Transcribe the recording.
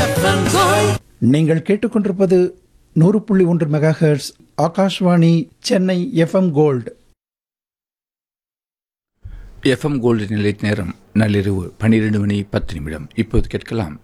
நீங்கள் கேட்டுக்கொண்டிருப்பது 100.1 megahertz Akashvani Chennai FM gold. FM gold நிலைய நேரம் நள்ளிரவு 12 மணி 10 நிமிடம். இப்போது கேட்கலாம்